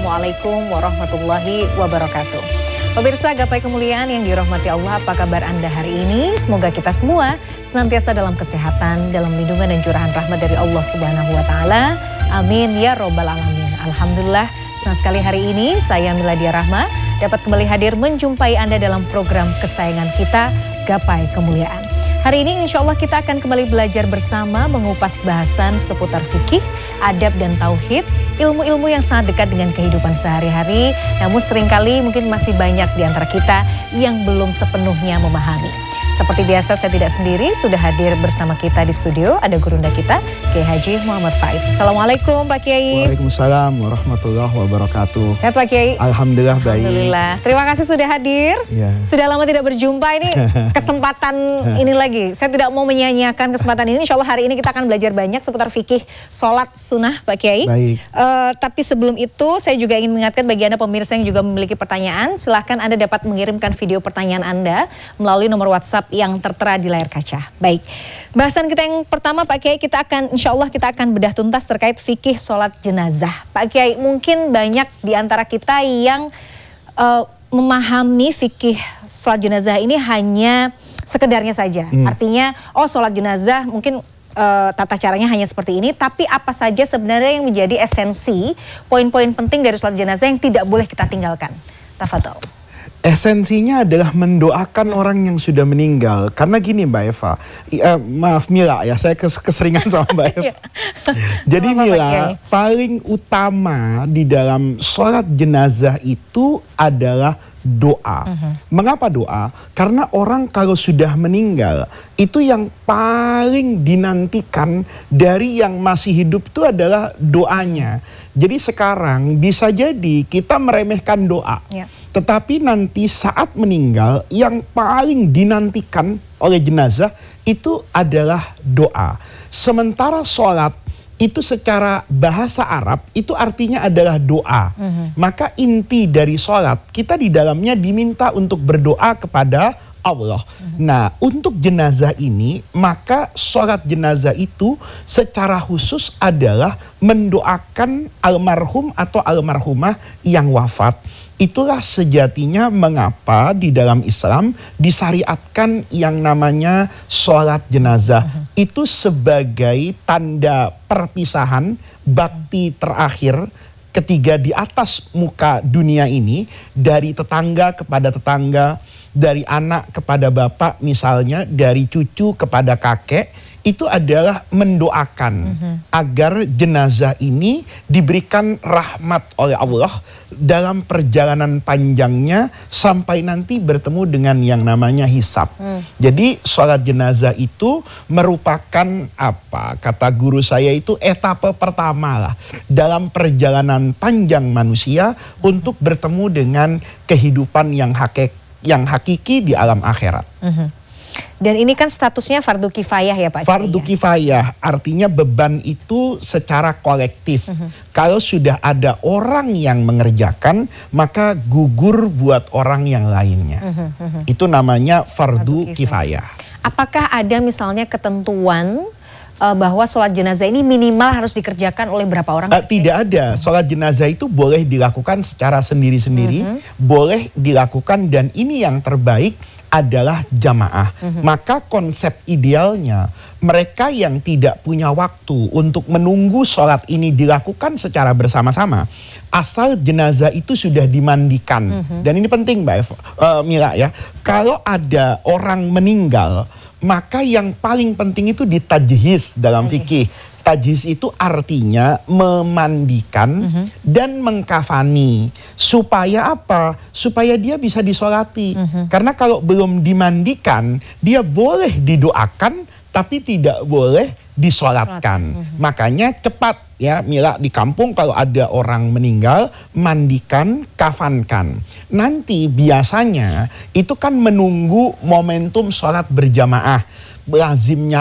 Assalamualaikum warahmatullahi wabarakatuh. Pemirsa Gapai Kemuliaan yang dirahmati Allah, apa kabar Anda hari ini? Semoga kita semua senantiasa dalam kesehatan, dalam lindungan dan curahan rahmat dari Allah Subhanahu wa Ta'ala. Amin ya Robbal Alamin. Alhamdulillah, senang sekali hari ini saya Miladia Rahma dapat kembali hadir menjumpai Anda dalam program kesayangan kita, Gapai Kemuliaan. Hari ini insya Allah kita akan kembali belajar bersama mengupas bahasan seputar fikih, adab dan tauhid, ilmu-ilmu yang sangat dekat dengan kehidupan sehari-hari, namun seringkali mungkin masih banyak di antara kita yang belum sepenuhnya memahami. Seperti biasa saya tidak sendiri, sudah hadir bersama kita di studio, ada gurunda kita, Kiai Haji Muhammad Faiz. Assalamualaikum Pak Kiai. Waalaikumsalam warahmatullahi wabarakatuh. Sehat Pak Kiai? Alhamdulillah baik. Alhamdulillah. Terima kasih sudah hadir. Ya. Sudah lama tidak berjumpa, ini kesempatan ini lagi. Saya tidak mau menyia-nyiakan kesempatan ini. Insya Allah hari ini kita akan belajar banyak seputar fikih sholat sunnah Pak Kiai. Baik. Tapi sebelum itu saya juga ingin mengingatkan bagi Anda pemirsa yang juga memiliki pertanyaan, silahkan Anda dapat mengirimkan video pertanyaan Anda melalui nomor WhatsApp yang tertera di layar kaca. Baik, bahasan kita yang pertama Pak Kiai, insya Allah kita akan bedah tuntas terkait fikih sholat jenazah. Pak Kiai, mungkin banyak di antara kita yang memahami fikih sholat jenazah ini hanya sekedarnya saja. Artinya, sholat jenazah mungkin tata caranya hanya seperti ini, tapi apa saja sebenarnya yang menjadi esensi, poin-poin penting dari sholat jenazah yang tidak boleh kita tinggalkan? Tafadhol. Esensinya adalah mendoakan orang yang sudah meninggal. Karena gini Mbak Eva, maaf Mila ya, saya keseringan sama Mbak Eva. Jadi Mila, paling utama di dalam sholat jenazah itu adalah doa. Mengapa doa? Karena orang kalau sudah meninggal, itu yang paling dinantikan dari yang masih hidup itu adalah doanya. Jadi sekarang bisa jadi kita meremehkan doa. Tetapi nanti saat meninggal yang paling dinantikan oleh jenazah itu adalah doa. Sementara sholat itu secara bahasa Arab itu artinya adalah doa. Maka inti dari sholat kita di dalamnya diminta untuk berdoa kepada Allah. Nah, untuk jenazah ini, maka sholat jenazah itu secara khusus adalah mendoakan almarhum atau almarhumah yang wafat. Itulah sejatinya mengapa di dalam Islam disyariatkan yang namanya sholat jenazah. Itu sebagai tanda perpisahan bakti terakhir ketiga di atas muka dunia ini, dari tetangga kepada tetangga, dari anak kepada bapak misalnya, dari cucu kepada kakek. Itu adalah mendoakan agar jenazah ini diberikan rahmat oleh Allah dalam perjalanan panjangnya sampai nanti bertemu dengan yang namanya hisab. Jadi sholat jenazah itu merupakan apa? Kata guru saya itu etapa pertama lah dalam perjalanan panjang manusia untuk bertemu dengan kehidupan yang hakiki di alam akhirat. Dan ini kan statusnya fardu kifayah ya Pak? Fardu kifayah artinya beban itu secara kolektif. Kalau sudah ada orang yang mengerjakan, maka gugur buat orang yang lainnya. Itu namanya fardu kifayah. Apakah ada misalnya ketentuan bahwa sholat jenazah ini minimal harus dikerjakan oleh berapa orang? Tidak ada. Sholat jenazah itu boleh dilakukan secara sendiri-sendiri, boleh dilakukan, dan ini yang terbaik adalah jamaah. Maka konsep idealnya mereka yang tidak punya waktu untuk menunggu sholat ini dilakukan secara bersama-sama, asal jenazah itu sudah dimandikan. Dan ini penting Mbak Mila ya, kalau ada orang meninggal, maka yang paling penting itu ditajhiz dalam fikih. Tajhiz itu artinya memandikan dan mengkafani. Supaya apa? Supaya dia bisa disolati. Karena kalau belum dimandikan, dia boleh didoakan tapi tidak boleh disolatkan. Makanya cepat ya Mila, di kampung kalau ada orang meninggal, mandikan, kafankan. Nanti biasanya itu kan menunggu momentum sholat berjamaah. lazimnya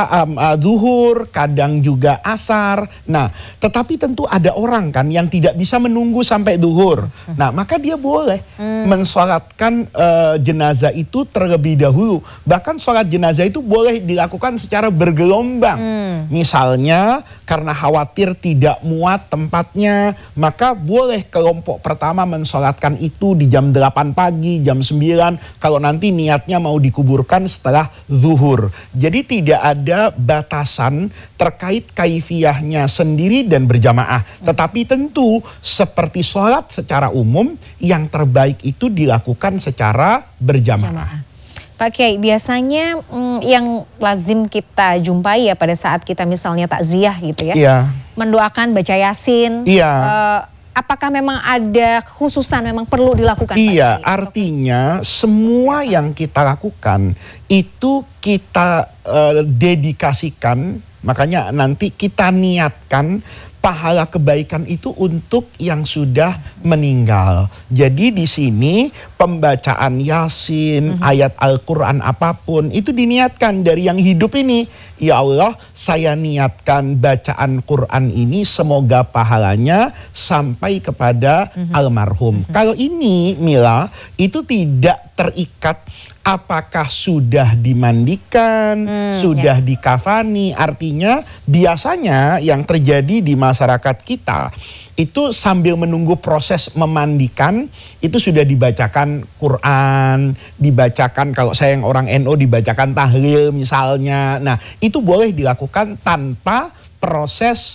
zuhur, kadang juga asar. Nah, tetapi tentu ada orang kan yang tidak bisa menunggu sampai zuhur. Nah, maka dia boleh mensolatkan jenazah itu terlebih dahulu. Bahkan sholat jenazah itu boleh dilakukan secara bergelombang. Misalnya karena khawatir tidak muat tempatnya, maka boleh kelompok pertama mensolatkan itu di jam 8 pagi, jam 9, kalau nanti niatnya mau dikuburkan setelah zuhur. Jadi tidak ada batasan terkait kaifiyahnya sendiri dan berjamaah. Tetapi tentu seperti sholat secara umum, yang terbaik itu dilakukan secara berjamaah. Pak Kiai, biasanya yang lazim kita jumpai ya pada saat kita misalnya takziah gitu ya. Iya. Mendoakan, baca Yasin. Iya. Apakah memang ada khususan memang perlu dilakukan? Iya, artinya semua yang kita lakukan itu kita dedikasikan, makanya nanti kita niatkan pahala kebaikan itu untuk yang sudah meninggal. Jadi di sini pembacaan Yasin, ayat Al-Quran apapun itu diniatkan dari yang hidup ini. Ya Allah, saya niatkan bacaan Quran ini semoga pahalanya sampai kepada almarhum. Kalau ini Mila, itu tidak terikat apakah sudah dimandikan, sudah dikafani. Artinya biasanya yang terjadi di masyarakat kita itu sambil menunggu proses memandikan itu sudah dibacakan Quran, dibacakan, kalau saya yang orang NU dibacakan tahlil misalnya. Nah, itu boleh dilakukan tanpa proses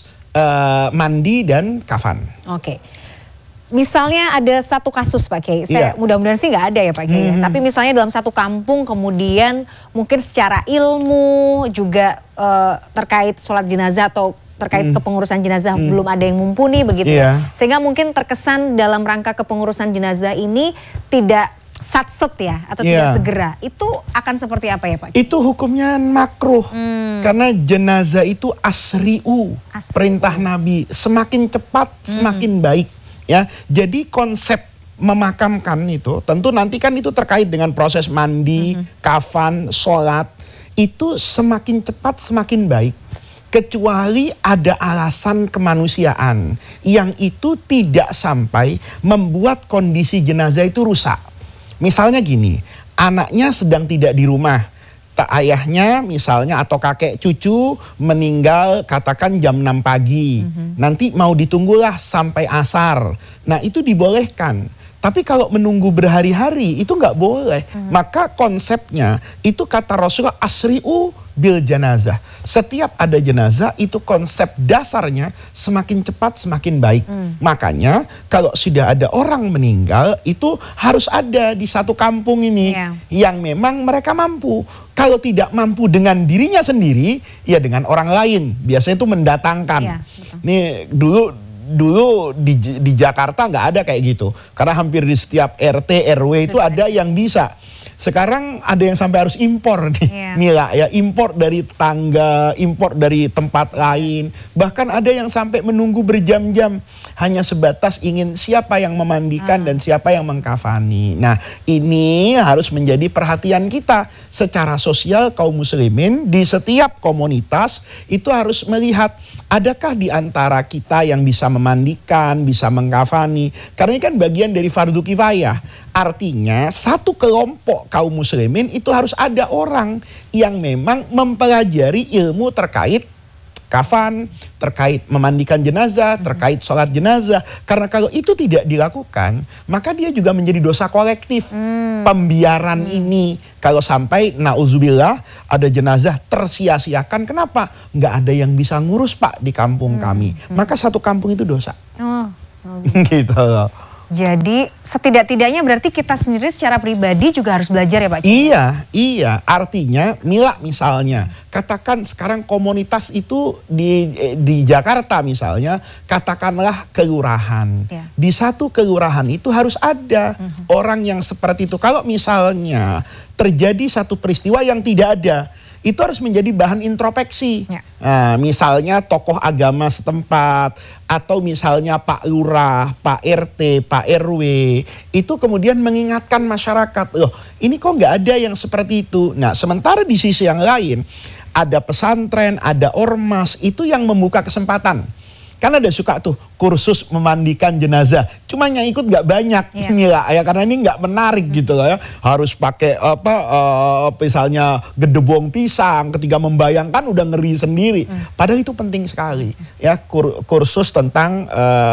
mandi dan kafan. Oke. Misalnya ada satu kasus Pak Kiai, saya mudah-mudahan sih nggak ada ya Pak Kiai, tapi misalnya dalam satu kampung kemudian mungkin secara ilmu juga terkait sholat jenazah atau terkait kepengurusan jenazah belum ada yang mumpuni begitu ya. Sehingga mungkin terkesan dalam rangka kepengurusan jenazah ini tidak satset ya atau tidak segera. Itu akan seperti apa ya Pak Kiai? Itu hukumnya makruh. Karena jenazah itu asri'u, perintah Nabi, semakin cepat semakin baik. Ya, jadi konsep memakamkan itu tentu nanti kan itu terkait dengan proses mandi, kafan, sholat. Itu semakin cepat semakin baik. Kecuali ada alasan kemanusiaan yang itu tidak sampai membuat kondisi jenazah itu rusak. Misalnya gini, anaknya sedang tidak di rumah, ayahnya misalnya atau kakek cucu meninggal katakan jam 6 pagi. Nanti mau ditunggulah sampai asar. Nah, itu dibolehkan. Tapi kalau menunggu berhari-hari itu nggak boleh. Maka konsepnya itu kata Rasulullah asri'u bil janazah. Setiap ada jenazah itu konsep dasarnya semakin cepat semakin baik. Makanya kalau sudah ada orang meninggal itu harus ada di satu kampung ini yang memang mereka mampu. Kalau tidak mampu dengan dirinya sendiri, ya dengan orang lain. Biasanya itu mendatangkan. Nih dulu di Jakarta nggak ada kayak gitu. Karena hampir di setiap RT, RW itu ada yang bisa. Sekarang ada yang sampai harus impor nih, Mila ya, impor dari tangga, impor dari tempat lain. Bahkan ada yang sampai menunggu berjam-jam hanya sebatas ingin siapa yang memandikan dan siapa yang mengkafani. Nah, ini harus menjadi perhatian kita secara sosial kaum muslimin di setiap komunitas itu harus melihat adakah di antara kita yang bisa memandikan, bisa mengkafani. Karena ini kan bagian dari fardu kifayah. Artinya satu kelompok kaum muslimin itu harus ada orang yang memang mempelajari ilmu terkait kafan, terkait memandikan jenazah, terkait sholat jenazah. Karena kalau itu tidak dilakukan, maka dia juga menjadi dosa kolektif. Pembiaran ini, kalau sampai na'udzubillah ada jenazah tersia-siakan, kenapa? Nggak ada yang bisa ngurus Pak di kampung kami. Maka satu kampung itu dosa. Gitu loh. Jadi setidak-tidaknya berarti kita sendiri secara pribadi juga harus belajar ya Pak? Iya. Artinya Mila misalnya, katakan sekarang komunitas itu di Jakarta misalnya, katakanlah kelurahan. Di satu kelurahan itu harus ada orang yang seperti itu. Kalau misalnya terjadi satu peristiwa yang tidak ada, itu harus menjadi bahan introspeksi. Ya. Nah, misalnya tokoh agama setempat, atau misalnya Pak Lurah, Pak RT, Pak RW, itu kemudian mengingatkan masyarakat, loh ini kok nggak ada yang seperti itu. Nah sementara di sisi yang lain, ada pesantren, ada ormas, itu yang membuka kesempatan. Kan ada suka tuh kursus memandikan jenazah, cuma yang ikut nggak banyak, ya karena ini nggak menarik gitu loh ya. Harus pakai misalnya gedebong pisang, ketika membayangkan udah ngeri sendiri. Padahal itu penting sekali ya, kursus tentang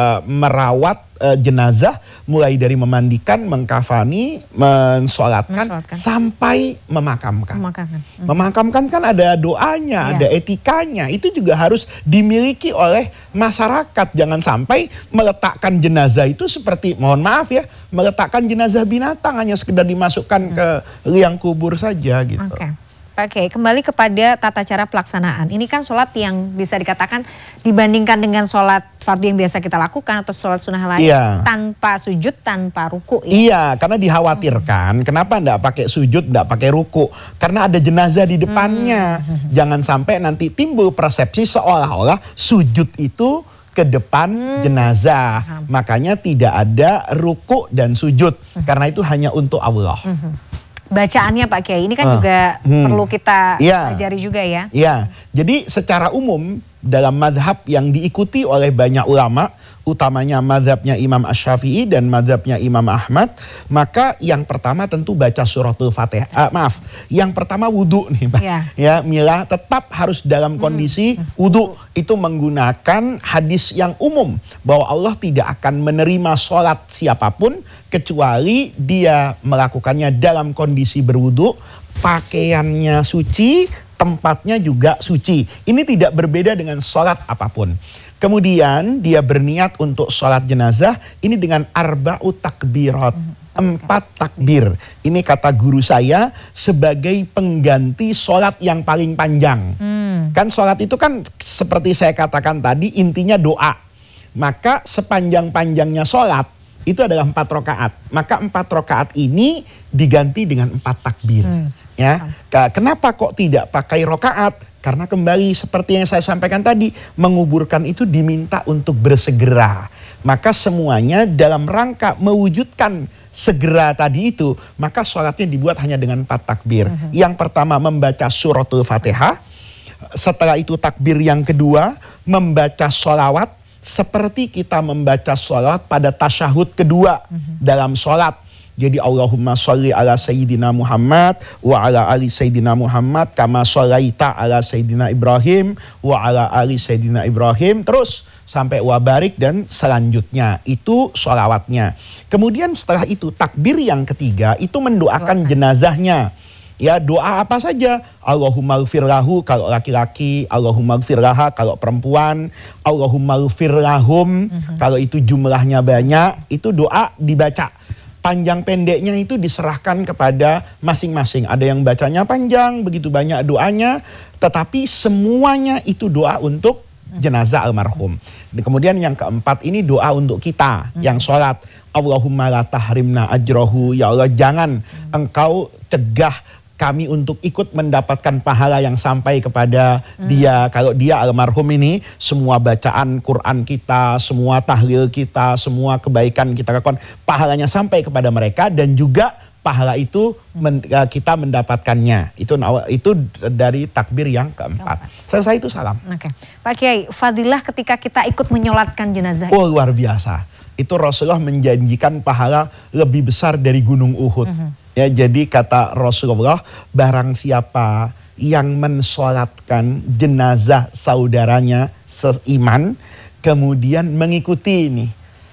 merawat jenazah, mulai dari memandikan, mengkafani, mensolatkan, sampai memakamkan. Memakamkan kan ada doanya, ada etikanya. Itu juga harus dimiliki oleh masyarakat. Jangan sampai meletakkan jenazah itu seperti, mohon maaf ya, meletakkan jenazah binatang, hanya sekedar dimasukkan ke liang kubur saja gitu. Oke, kembali kepada tata cara pelaksanaan. Ini kan sholat yang bisa dikatakan dibandingkan dengan sholat fardu yang biasa kita lakukan atau sholat sunnah lain, tanpa sujud, tanpa ruku. Ya? Iya, karena dikhawatirkan kenapa enggak pakai sujud, enggak pakai ruku? Karena ada jenazah di depannya. Jangan sampai nanti timbul persepsi seolah-olah sujud itu ke depan jenazah. Makanya tidak ada ruku dan sujud. Karena itu hanya untuk Allah. Bacaannya Pak Kiai, ini kan juga perlu kita pelajari juga ya. Iya, jadi secara umum dalam madhab yang diikuti oleh banyak ulama, utamanya madhabnya Imam Asy-Syafi'i dan madhabnya Imam Ahmad, maka yang pertama tentu baca suratul Fatihah. Yang pertama wudhu nih Pak. Ya, Mila tetap harus dalam kondisi wudhu. Itu menggunakan hadis yang umum bahwa Allah tidak akan menerima sholat siapapun kecuali dia melakukannya dalam kondisi berwudhu, pakaiannya suci, tempatnya juga suci. Ini tidak berbeda dengan sholat apapun. Kemudian dia berniat untuk sholat jenazah, ini dengan arba'u takbirat, 4 takbir. Ini kata guru saya sebagai pengganti sholat yang paling panjang. Kan sholat itu kan seperti saya katakan tadi, intinya doa. Maka sepanjang-panjangnya sholat itu adalah 4 rakaat. Maka 4 rakaat ini diganti dengan 4 takbir. Ya, kenapa kok tidak pakai rakaat? Karena kembali seperti yang saya sampaikan tadi, menguburkan itu diminta untuk bersegera. Maka semuanya dalam rangka mewujudkan segera tadi itu, maka sholatnya dibuat hanya dengan 4 takbir. Yang pertama membaca suratul Fatihah, setelah itu takbir yang kedua membaca sholawat seperti kita membaca sholawat pada tasyahud kedua dalam sholat. Jadi Allahumma sholli ala Sayyidina Muhammad wa ala ali Sayyidina Muhammad kama sholaita ala Sayyidina Ibrahim wa ala ali Sayyidina Ibrahim, terus sampai wabarik dan selanjutnya itu sholawatnya. Kemudian setelah itu takbir yang ketiga itu mendoakan jenazahnya. Ya, doa apa saja, Allahumma gfir lahu kalau laki-laki, Allahumma gfir laha kalau perempuan, Allahumma gfir lahum kalau itu jumlahnya banyak, itu doa dibaca. Panjang pendeknya itu diserahkan kepada masing-masing. Ada yang bacanya panjang, begitu banyak doanya, tetapi semuanya itu doa untuk jenazah almarhum. Kemudian yang keempat ini doa untuk kita yang sholat. Allahumma la tahrimna ajrohu, ya Allah jangan engkau cegah kami untuk ikut mendapatkan pahala yang sampai kepada dia. Kalau dia almarhum ini, semua bacaan Quran kita, semua tahlil kita, semua kebaikan kita lakukan, pahalanya sampai kepada mereka, dan juga pahala itu kita mendapatkannya. Itu dari takbir yang keempat. Selesai itu salam. Pak Kiai, fadilah ketika kita ikut menyolatkan jenazah. Oh, luar biasa. Itu Rasulullah menjanjikan pahala lebih besar dari gunung Uhud. Ya, jadi kata Rasulullah, barang siapa yang mensolatkan jenazah saudaranya seiman, kemudian mengikuti ini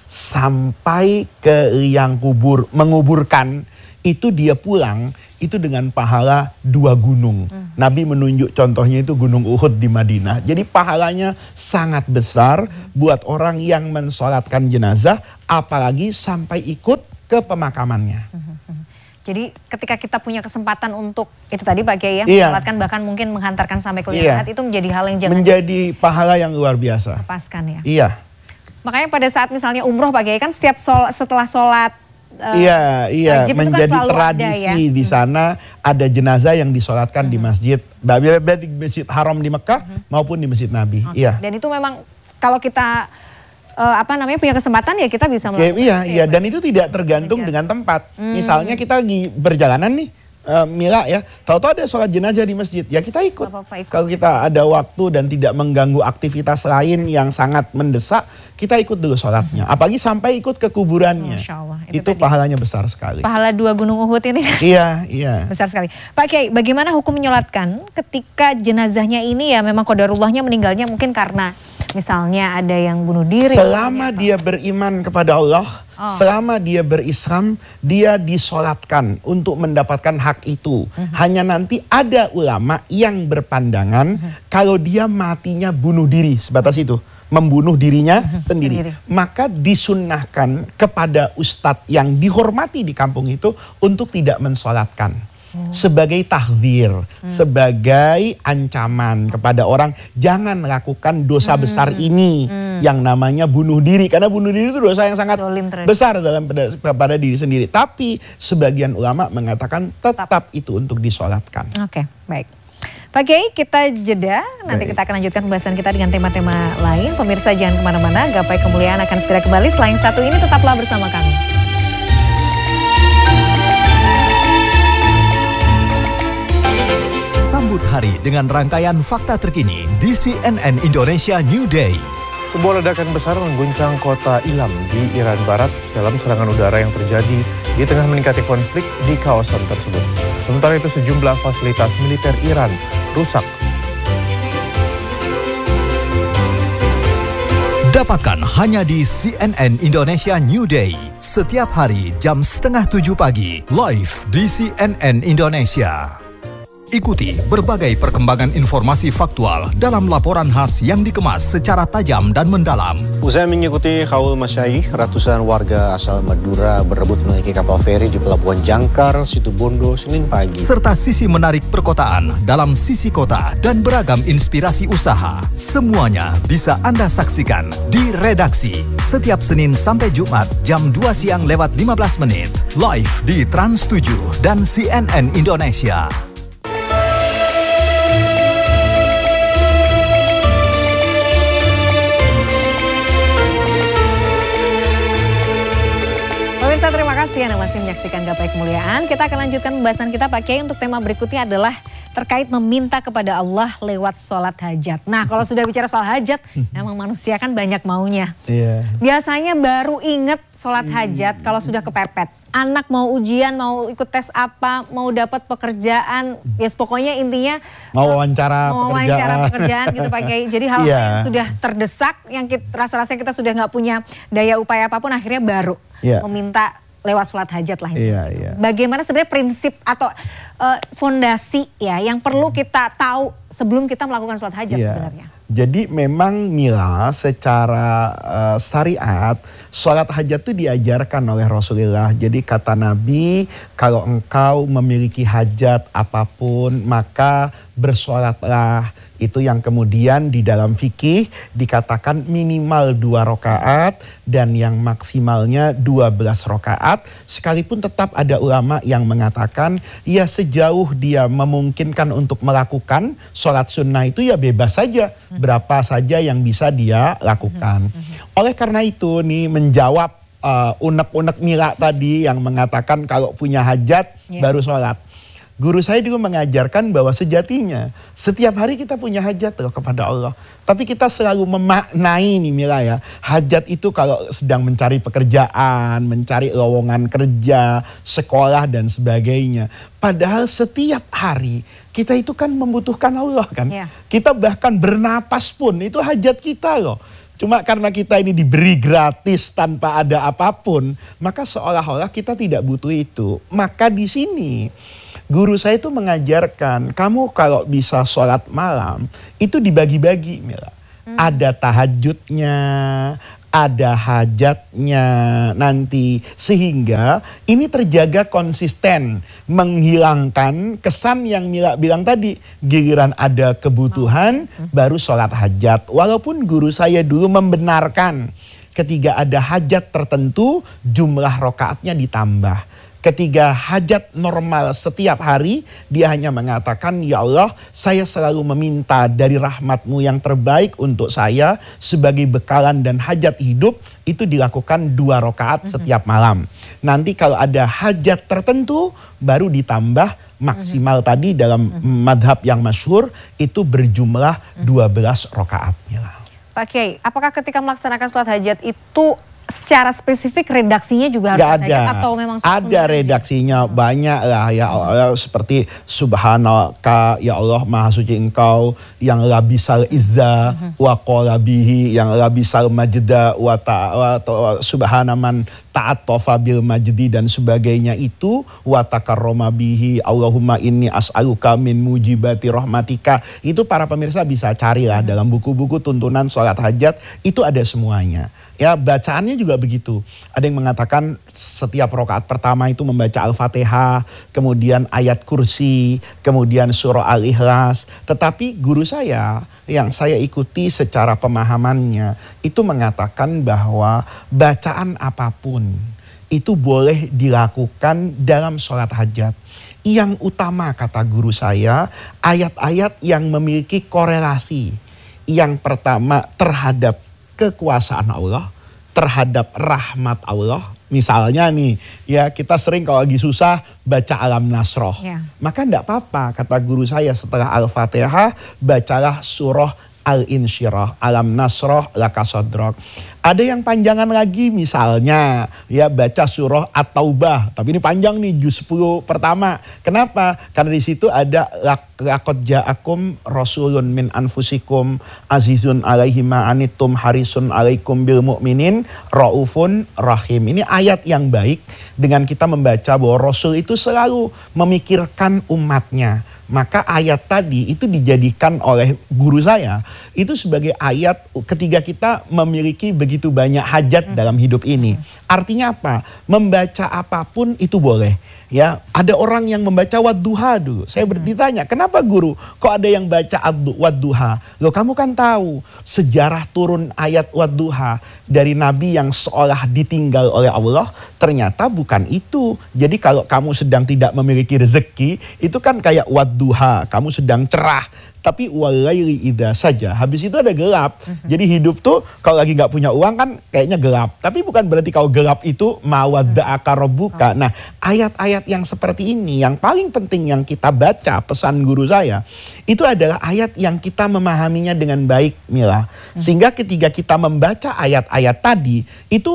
sampai ke liang kubur, menguburkan, itu dia pulang, itu dengan pahala 2 gunung. Nabi menunjuk contohnya itu gunung Uhud di Madinah. Jadi pahalanya sangat besar buat orang yang mensolatkan jenazah, apalagi sampai ikut ke pemakamannya. Jadi ketika kita punya kesempatan untuk itu tadi Pak Kiai ya, mensolatkan bahkan mungkin menghantarkan sampai ke liang itu menjadi hal yang jangan menjadi pahala yang luar biasa. Lepaskan ya. Iya. Makanya pada saat misalnya umroh Pak Kiai kan setelah sholat Iya, menjadi tradisi di sana ada jenazah yang disolatkan di masjid, baik di Masjid Haram di Mekah maupun di Masjid Nabi. Iya. Dan itu memang kalau kita punya kesempatan ya kita bisa melakukan. Iya, dan itu tidak tergantung dengan tempat. Misalnya kita lagi berjalanan nih, Mila ya, tahu-tahu ada sholat jenazah di masjid, ya kita ikut. Kalau kita ada waktu dan tidak mengganggu aktivitas lain yang sangat mendesak, kita ikut dulu sholatnya. Apalagi sampai ikut ke kuburannya. Masya Allah, itu pahalanya besar sekali. Pahala 2 gunung Uhud ini. Iya. Besar sekali. Pak Kiai, bagaimana hukum menyolatkan ketika jenazahnya ini ya memang qadarullahnya meninggalnya mungkin karena misalnya ada yang bunuh diri. Selama dia beriman kepada Allah, selama dia berislam, dia disolatkan untuk mendapatkan hak itu. Hanya nanti ada ulama yang berpandangan kalau dia matinya bunuh diri, sebatas itu, membunuh dirinya sendiri. Maka disunnahkan kepada ustadz yang dihormati di kampung itu untuk tidak mensolatkan. Sebagai tahdzir, sebagai ancaman kepada orang, jangan lakukan dosa besar ini yang namanya bunuh diri, karena bunuh diri itu dosa yang sangat besar pada diri sendiri. Tapi sebagian ulama mengatakan tetap itu untuk disolatkan. Oke, baik. Pak Kiai, kita jeda, nanti kita akan lanjutkan pembahasan kita dengan tema-tema lain. Pemirsa jangan kemana-mana, Gapai Kemuliaan akan segera kembali. Selain satu ini tetaplah bersama kami. Sambut hari dengan rangkaian fakta terkini di CNN Indonesia New Day. Sebuah ledakan besar mengguncang kota Ilam di Iran Barat dalam serangan udara yang terjadi di tengah meningkatnya konflik di kawasan tersebut. Sementara itu sejumlah fasilitas militer Iran rusak. Dapatkan hanya di CNN Indonesia New Day. Setiap hari jam 6:30 pagi, live di CNN Indonesia. Ikuti berbagai perkembangan informasi faktual dalam laporan khas yang dikemas secara tajam dan mendalam. Usai mengikuti haul masyayikh, ratusan warga asal Madura berebut menaiki kapal feri di Pelabuhan Jangkar, Situbondo, Senin pagi. Serta sisi menarik perkotaan dalam sisi kota dan beragam inspirasi usaha. Semuanya bisa Anda saksikan di redaksi setiap Senin sampai Jumat jam 2 siang lewat 15 menit. Live di Trans 7 dan CNN Indonesia. Pemirsa, terima kasih Anda masih menyaksikan Gapai Kemuliaan. Kita akan lanjutkan pembahasan kita Pak Kiai. Untuk tema berikutnya adalah terkait meminta kepada Allah lewat sholat hajat. Nah, kalau sudah bicara soal hajat, emang manusia kan banyak maunya. Biasanya baru inget sholat hajat kalau sudah kepepet. Anak mau ujian, mau ikut tes apa, mau dapat pekerjaan, pokoknya intinya mau wawancara pekerjaan gitu Pak Kiai. Jadi hal yang sudah terdesak, yang rasa-rasanya kita sudah nggak punya daya upaya apapun, akhirnya baru meminta lewat sholat hajat lah ini. Bagaimana sebenarnya prinsip atau fondasi ya yang perlu kita tahu sebelum kita melakukan sholat hajat sebenarnya? Jadi memang Mila secara syariat sholat hajat itu diajarkan oleh Rasulullah. Jadi kata Nabi, kalau engkau memiliki hajat apapun maka bersolatlah. Itu yang kemudian di dalam fikih dikatakan minimal 2 rakaat dan yang maksimalnya 12 rakaat. Sekalipun tetap ada ulama yang mengatakan ya sejauh dia memungkinkan untuk melakukan sholat sunnah itu ya bebas saja. Berapa saja yang bisa dia lakukan. Oleh karena itu nih menjawab unek-unek Mila tadi yang mengatakan kalau punya hajat baru sholat. Guru saya dulu mengajarkan bahwa sejatinya setiap hari kita punya hajat loh kepada Allah. Tapi kita selalu memaknai nih Mila ya, hajat itu kalau sedang mencari pekerjaan, mencari lowongan kerja, sekolah dan sebagainya. Padahal setiap hari kita itu kan membutuhkan Allah kan. Kita bahkan bernapas pun itu hajat kita loh. Cuma karena kita ini diberi gratis tanpa ada apapun, maka seolah-olah kita tidak butuh itu. Maka di sini guru saya itu mengajarkan, kamu kalau bisa sholat malam, itu dibagi-bagi Mila. Ada tahajudnya, ada hajatnya nanti. Sehingga ini terjaga konsisten, menghilangkan kesan yang Mila bilang tadi. Giliran ada kebutuhan, baru sholat hajat. Walaupun guru saya dulu membenarkan, Ketika ada hajat tertentu, jumlah rokaatnya ditambah. Ketika hajat normal setiap hari, dia hanya mengatakan, ya Allah, saya selalu meminta dari rahmat-Mu yang terbaik untuk saya sebagai bekalan dan hajat hidup, itu dilakukan 2 rakaat setiap malam. Nanti kalau ada hajat tertentu, baru ditambah maksimal tadi dalam madhab yang masyhur, itu berjumlah 12 rakaat. Pak Kiai, apakah ketika melaksanakan sholat hajat itu secara spesifik redaksinya juga harus ada atau memang ada redaksinya aja? Banyak lah ya Allah, seperti subhanaka ya Allah maha suci engkau yang labisal izza wa qala bihi, yang labisal majda wa subhanaman ta'atofa bil majdi dan sebagainya, itu wa takarrama bihi Allahumma inni as'aluka min mujibati rahmatika. Itu para pemirsa bisa carilah dalam buku-buku tuntunan sholat hajat, itu ada semuanya. Ya, bacaannya juga begitu. Ada yang mengatakan setiap rakaat pertama itu membaca Al-Fatihah, kemudian ayat kursi, kemudian surah Al-Ikhlas. Tetapi guru saya yang saya ikuti secara pemahamannya itu mengatakan bahwa bacaan apapun itu boleh dilakukan dalam sholat hajat. Yang utama kata guru saya, ayat-ayat yang memiliki korelasi. Yang pertama terhadap kekuasaan Allah, terhadap rahmat Allah. Misalnya nih, ya kita sering kalau lagi susah baca Alam Nasroh. Maka enggak apa-apa, kata guru saya, setelah Al-Fatihah bacalah surah Al-Insyirah, Alam Nasroh laka sodrok. Ada yang panjangan lagi, misalnya ya baca surah At-Taubah, tapi ini panjang nih, juz 10 pertama. Kenapa? Karena di situ ada laqad ja'akum rasulun min anfusikum azizun alaihi ma anittum harisun alaikum bil mu'minin raufun rahim. Ini ayat yang baik dengan kita membaca bahwa Rasul itu selalu memikirkan umatnya. Maka ayat tadi itu dijadikan oleh guru saya itu sebagai ayat ketika kita memiliki begitu banyak hajat dalam hidup ini. Artinya apa? Membaca apapun itu boleh. Ya, ada orang yang membaca wadduha dulu. Saya bertanya, kenapa guru? Kok ada yang baca wadduha? Loh, kamu kan tahu sejarah turun ayat wadduha dari Nabi yang seolah ditinggal oleh Allah, ternyata bukan itu. Jadi kalau kamu sedang tidak memiliki rezeki, itu kan kayak wadduha, kamu sedang cerah. Tapi walaili idza saja, habis itu ada gelap. Jadi hidup tuh kalau lagi nggak punya uang kan kayaknya gelap. Tapi bukan berarti kalau gelap itu mawadda'aka rabbuka. Nah, ayat-ayat yang seperti ini yang paling penting yang kita baca, pesan guru saya, itu adalah ayat yang kita memahaminya dengan baik, Mila. Sehingga ketika kita membaca ayat-ayat tadi, itu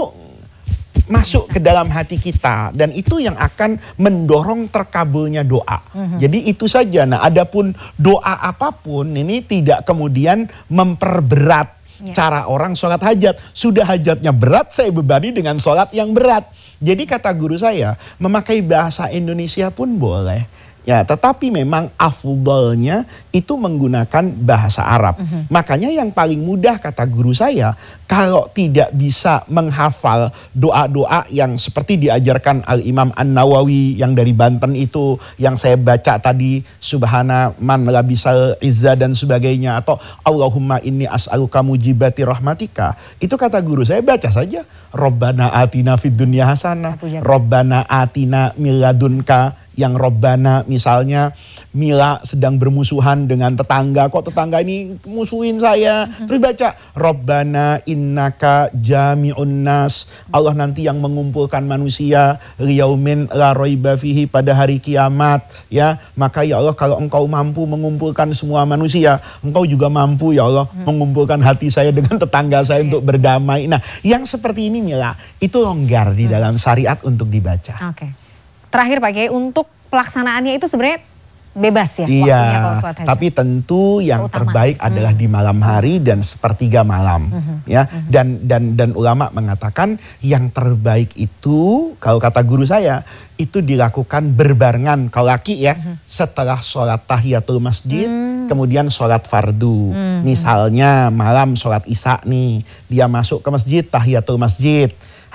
masuk ke dalam hati kita, dan itu yang akan mendorong terkabulnya doa. Jadi itu saja. Nah, adapun doa apapun ini tidak kemudian memperberat cara orang sholat hajat. Sudah hajatnya berat, saya bebani dengan sholat yang berat. Jadi kata guru saya, memakai bahasa Indonesia pun boleh. Ya, tetapi memang afdolnya itu menggunakan bahasa Arab. Makanya yang paling mudah kata guru saya, kalau tidak bisa menghafal doa-doa yang seperti diajarkan Al-Imam An-Nawawi yang dari Banten itu, yang saya baca tadi, Subhana man labisal izza dan sebagainya, atau Allahumma inni as'aluka mujibati rahmatika. Itu kata guru saya, baca saja. Rabbana atina fid dunya hasanah, Rabbana atina min ladunka. Yang Robbana misalnya Mila sedang bermusuhan dengan tetangga, kok tetangga ini musuhin saya, terus baca Robbana innaka jami'un nas, Allah nanti yang mengumpulkan manusia liyaumin la raiba fihi, pada hari kiamat, ya. Maka ya Allah, kalau engkau mampu mengumpulkan semua manusia, engkau juga mampu ya Allah mengumpulkan hati saya dengan tetangga saya untuk berdamai. Nah, yang seperti ini Mila, itu longgar di dalam syariat untuk dibaca. Terakhir Pak Kiai, untuk pelaksanaannya itu sebenarnya bebas ya? Iya, tapi tentu yang terbaik adalah di malam hari dan sepertiga malam. Ya, dan ulama mengatakan yang terbaik itu, kalau kata guru saya, itu dilakukan berbarengan, kalau laki ya, setelah sholat tahiyatul masjid, kemudian sholat fardu. Misalnya malam sholat isya nih, dia masuk ke masjid, tahiyatul masjid.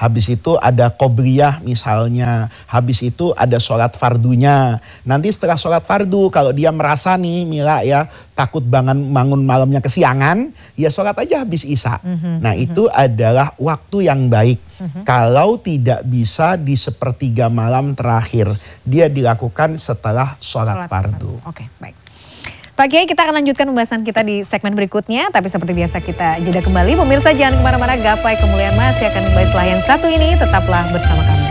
habis itu ada qobliyah misalnya, habis itu ada sholat fardunya. Nanti setelah sholat fardu, kalau dia merasa nih Mila ya, takut bangun malamnya kesiangan, ya sholat aja habis isya. Nah itu adalah waktu yang baik. Kalau tidak bisa di sepertiga malam terakhir, dia dilakukan setelah sholat fardu. Oke, baik. Pak Kiai, kita akan lanjutkan pembahasan kita di segmen berikutnya. Tapi seperti biasa kita jeda kembali. Pemirsa jangan kemana-mana, gapai kemuliaan masih akan kembali setelah yang satu ini. Tetaplah bersama kami.